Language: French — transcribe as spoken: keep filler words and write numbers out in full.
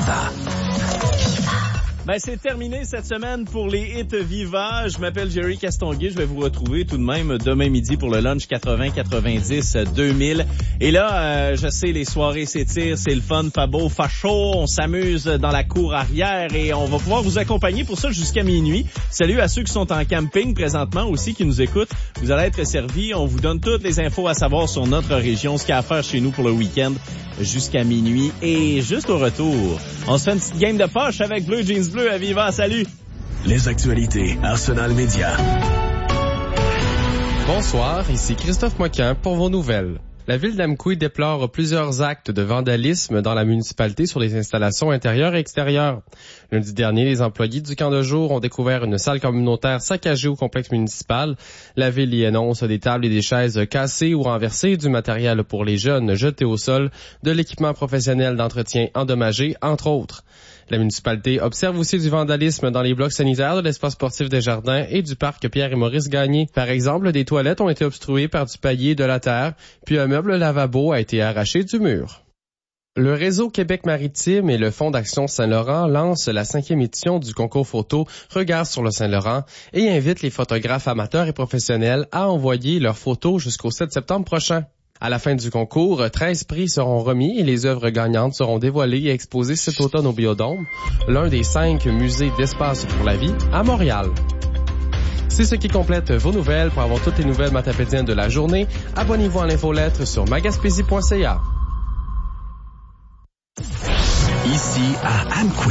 Viva. Ben, c'est terminé cette semaine pour les hits Viva. Je m'appelle Jerry Castonguay. Je vais vous retrouver tout de même demain midi pour le lunch quatre-vingts quatre-vingt-dix deux mille. Et là, euh, je sais, les soirées s'étirent, c'est le fun, pas beau, pas chaud. On s'amuse dans la cour arrière et on va pouvoir vous accompagner pour ça jusqu'à minuit. Salut à ceux qui sont en camping présentement aussi, qui nous écoutent. Vous allez être servis. On vous donne toutes les infos à savoir sur notre région, ce qu'il y a à faire chez nous pour le week-end jusqu'à minuit. Et juste au retour, on se fait une petite game de poche avec Bleu Jeans Bleu à Viva. Salut! Les actualités Arsenal Média. Bonsoir, ici Christophe Moquin pour vos nouvelles. La ville d'Amqui déplore plusieurs actes de vandalisme dans la municipalité sur les installations intérieures et extérieures. Lundi dernier, les employés du camp de jour ont découvert une salle communautaire saccagée au complexe municipal. La ville y énonce des tables et des chaises cassées ou renversées, du matériel pour les jeunes jeté au sol, de l'équipement professionnel d'entretien endommagé, entre autres. La municipalité observe aussi du vandalisme dans les blocs sanitaires de l'espace sportif des Jardins et du parc Pierre et Maurice Gagné. Par exemple, des toilettes ont été obstruées par du paillis et de la terre, puis un meuble lavabo a été arraché du mur. Le Réseau Québec Maritime et le Fonds d'Action Saint-Laurent lancent la cinquième édition du concours photo Regard sur le Saint-Laurent et invitent les photographes amateurs et professionnels à envoyer leurs photos jusqu'au sept septembre prochain. À la fin du concours, treize prix seront remis et les œuvres gagnantes seront dévoilées et exposées cet automne au Biodôme, l'un des cinq musées d'espace pour la vie à Montréal. C'est ce qui complète vos nouvelles. Pour avoir toutes les nouvelles matapédiennes de la journée, abonnez-vous à l'infolettre sur magaspésie point c a. Ici à Amqui.